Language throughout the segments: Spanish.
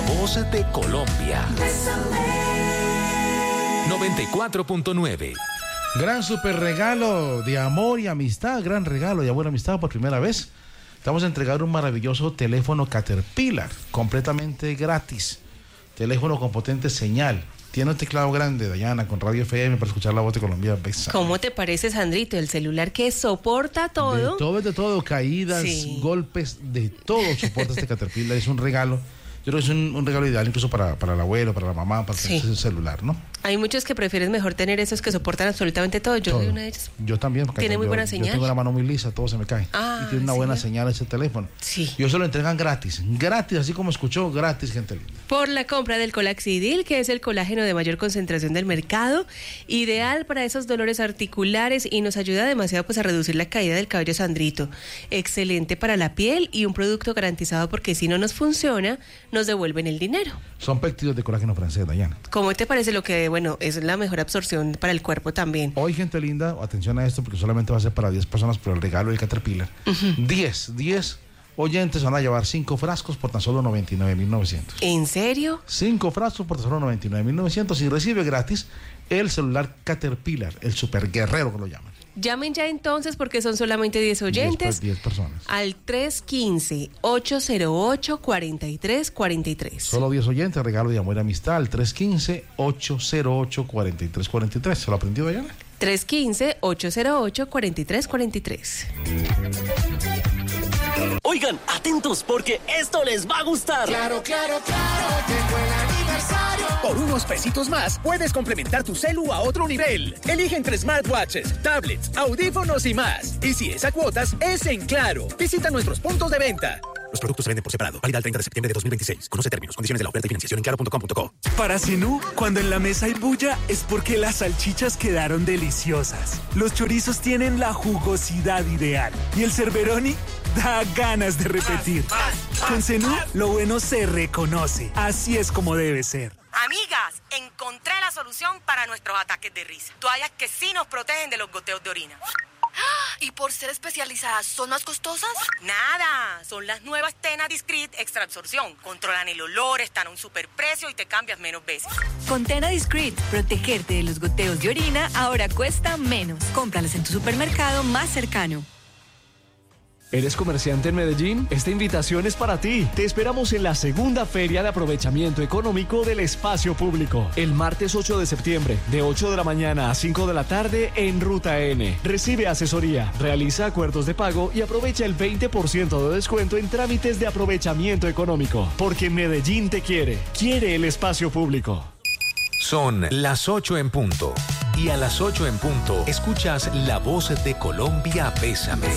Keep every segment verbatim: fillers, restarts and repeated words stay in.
voz de Colombia. noventa y cuatro punto nueve. Gran super regalo de amor y amistad, gran regalo de amor y amistad por primera vez. Estamos a entregar un maravilloso teléfono Caterpillar, completamente gratis. Teléfono con potente señal. Tiene un teclado grande, Dayana, con radio F M para escuchar la voz de Colombia. Besa. ¿Cómo te parece, Sandrito? El celular que soporta todo. De todo, de todo, caídas, sí. golpes, de todo soporta este Caterpillar. Es un regalo. Yo creo que es un, un regalo ideal incluso para, para el abuelo, para la mamá, para sí. el celular, ¿no? Hay muchos que prefieren mejor tener esos que soportan absolutamente todo. Yo todo. soy una de ellas. Yo también. Tiene muy yo, buena señal. Yo tengo la mano muy lisa, todo se me cae. Ah, y tiene una ¿sí? buena señal ese teléfono. Sí. Y eso lo entregan gratis. Gratis, así como escuchó, gratis, gente linda. Por la compra del Colaxidil, que es el colágeno de mayor concentración del mercado. Ideal para esos dolores articulares y nos ayuda demasiado pues a reducir la caída del cabello, Sandrito. Excelente para la piel y un producto garantizado porque si no nos funciona, nos devuelven el dinero. Son péptidos de colágeno francés, Dayana. ¿Cómo te parece lo que, bueno, es la mejor absorción para el cuerpo también? Hoy, gente linda, atención a esto porque solamente va a ser para diez personas por el regalo del Caterpillar. diez, diez oyentes van a llevar cinco frascos por tan solo noventa y nueve mil novecientos. ¿En serio? cinco frascos por tan solo noventa y nueve mil novecientos y recibe gratis el celular Caterpillar, el super guerrero que lo llaman. Llamen ya entonces porque son solamente diez oyentes. diez personas. Al tres uno cinco, ocho cero ocho, cuatro tres cuatro tres. Solo diez oyentes, regalo de amor y amistad al tres uno cinco, ocho cero ocho, cuatro tres cuatro tres. ¿Se lo aprendió, Dayana? tres uno cinco, ocho cero ocho, cuatro tres cuatro tres. Oigan, atentos porque esto les va a gustar. Claro, claro, claro, llegó el aniversario. Por unos pesitos más, puedes complementar tu celu a otro nivel. Elige entre smartwatches, tablets, audífonos y más. Y si es a cuotas, es en Claro. Visita nuestros puntos de venta. Los productos se venden por separado. Válida el treinta de septiembre de dos mil veintiséis. Conoce términos, condiciones de la oferta y financiación en claro punto com punto co. Para Zenú, cuando en la mesa hay bulla, es porque las salchichas quedaron deliciosas. Los chorizos tienen la jugosidad ideal. Y el cerberoni da ganas de repetir. Con Zenú, lo bueno se reconoce. Así es como debe ser. Amigas, encontré la solución para nuestros ataques de risa. Toallas que sí nos protegen de los goteos de orina. ¿Y por ser especializadas, son más costosas? Nada, son las nuevas Tena Discreet Extra Absorción. Controlan el olor, están a un superprecio y te cambias menos veces. Con Tena Discreet, protegerte de los goteos de orina ahora cuesta menos. Cómpralas en tu supermercado más cercano. ¿Eres comerciante en Medellín? Esta invitación es para ti. Te esperamos en la segunda Feria de Aprovechamiento Económico del Espacio Público. El martes ocho de septiembre, de ocho de la mañana a cinco de la tarde en Ruta N. Recibe asesoría, realiza acuerdos de pago y aprovecha el veinte por ciento de descuento en trámites de aprovechamiento económico. Porque Medellín te quiere. Quiere el espacio público. Son las ocho en punto. Y a las ocho en punto escuchas la voz de Colombia, Bésame.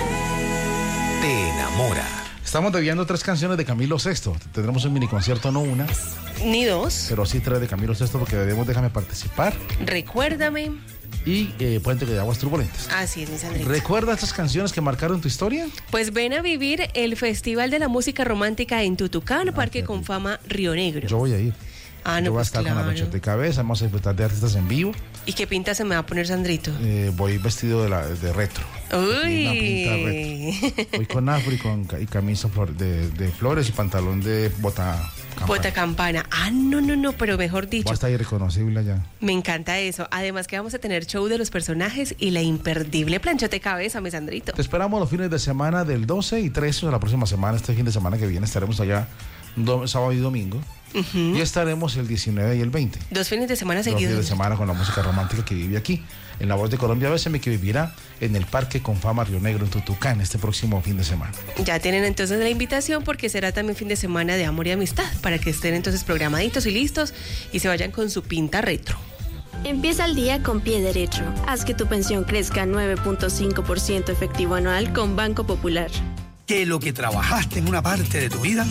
Te enamora. Estamos debiendo tres canciones de Camilo Sesto. Tendremos un mini concierto, no una. Ni dos. Pero sí tres de Camilo Sesto porque debemos Déjame Participar. Recuérdame. Y eh, Puente de Aguas Turbulentas. Así es, mi Sandrita. ¿Recuerdas estas canciones que marcaron tu historia? Pues ven a vivir el Festival de la Música Romántica en Tutucán, ah, Parque con Fama, Río Negro. Yo voy a ir. Ah, no, Yo voy pues a estar claro. con la noche de cabeza, vamos a disfrutar de artistas en vivo. ¿Y qué pinta se me va a poner, Sandrito? Eh, voy vestido de, la, de retro. Uy. Una pinta retro. Voy con afro y con y camisa flor, de, de flores y pantalón de bota campana. Bota campana. Ah, no, no, no, pero mejor dicho. Va a estar irreconocible allá. Me encanta eso. Además que vamos a tener show de los personajes y la imperdible planchota de cabeza, mi Sandrito. Te esperamos los fines de semana del doce y trece de la próxima semana. Este fin de semana que viene estaremos allá do, sábado y domingo. Uh-huh. Y estaremos el diecinueve y el veinte. Dos fines de semana seguidos. Dos fines de semana con la música romántica que vive aquí. En la voz de Colombia, Bésame, que vivirá en el Parque con Fama Río Negro en Tutucán este próximo fin de semana. Ya tienen entonces la invitación porque será también fin de semana de amor y amistad para que estén entonces programaditos y listos y se vayan con su pinta retro. Empieza el día con pie derecho. Haz que tu pensión crezca nueve punto cinco por ciento efectivo anual con Banco Popular. Que lo que trabajaste en una parte de tu vida